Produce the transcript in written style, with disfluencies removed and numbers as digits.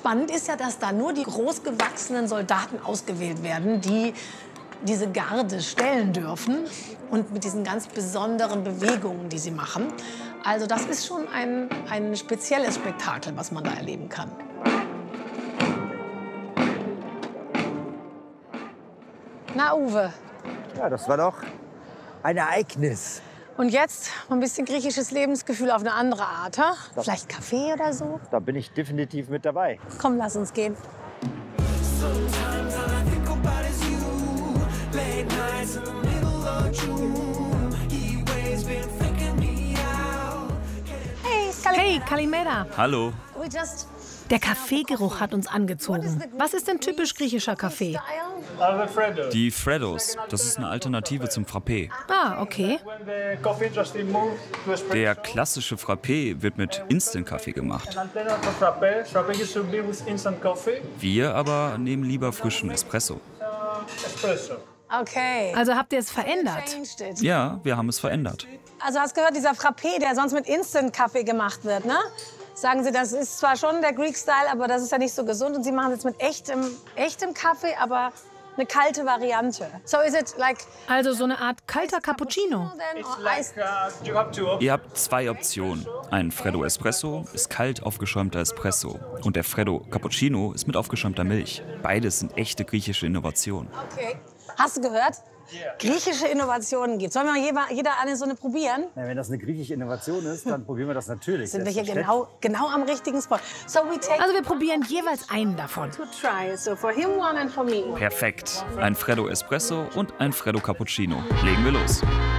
Spannend ist ja, dass da nur die großgewachsenen Soldaten ausgewählt werden, die diese Garde stellen dürfen und mit diesen ganz besonderen Bewegungen, die sie machen. Also das ist schon ein spezielles Spektakel, was man da erleben kann. Na, Uwe. Ja, das war doch ein Ereignis. Und jetzt ein bisschen griechisches Lebensgefühl auf eine andere Art, ha? Vielleicht Kaffee oder so? Da bin ich definitiv mit dabei. Komm, lass uns gehen. Hey, Kalimera. Hallo. Der Kaffeegeruch hat uns angezogen. Was ist denn typisch griechischer Kaffee? Die Freddos, das ist eine Alternative zum Frappé. Ah, okay. Der klassische Frappé wird mit Instant-Kaffee gemacht. Wir aber nehmen lieber frischen Espresso. Okay. Also habt ihr es verändert? Ja, wir haben es verändert. Also hast gehört, dieser Frappé, der sonst mit Instant-Kaffee gemacht wird, ne? Sagen Sie, das ist zwar schon der Greek-Style, aber das ist ja nicht so gesund. Und Sie machen es jetzt mit echtem Kaffee, aber eine kalte Variante. So is it like Also so eine Art kalter Cappuccino. then or iced? Ihr habt zwei Optionen. Ein Freddo Espresso ist kalt aufgeschäumter Espresso. Und der Freddo Cappuccino ist mit aufgeschäumter Milch. Beides sind echte griechische Innovationen. Okay. Hast du gehört? Griechische Innovationen gibt. Sollen wir jeder eine so eine probieren? Na, wenn das eine griechische Innovation ist, dann probieren wir das natürlich. Sind wir hier genau am richtigen Spot. So we take Also wir probieren jeweils einen davon. to try. So for him one and for me. Perfekt. Ein Freddo Espresso und ein Freddo Cappuccino. Legen wir los.